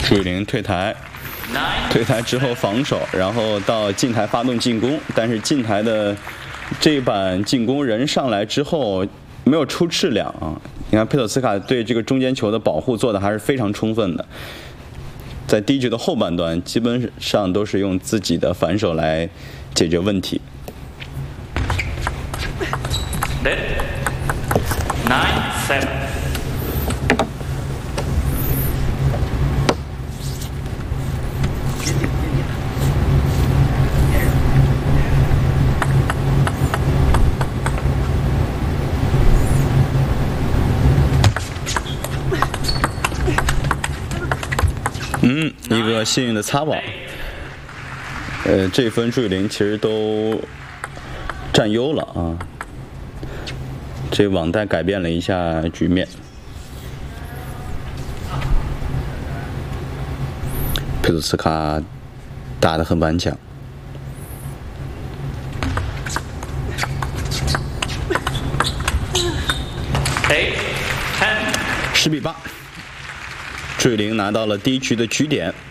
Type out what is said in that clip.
朱雨玲退台，退台之后防守，然后到近台发动进攻，但是近台的这一板进攻人上来之后没有出质量啊！你看佩托斯卡对这个中间球的保护做的还是非常充分的，在第一局的后半段基本上都是用自己的反手来解决问题。 9-7。 一个幸运的擦网。这一分朱雨玲其实都占优了啊。这网带改变了一下局面。佩托斯卡打得很顽强。10比8，朱雨玲拿到了第一局的局点。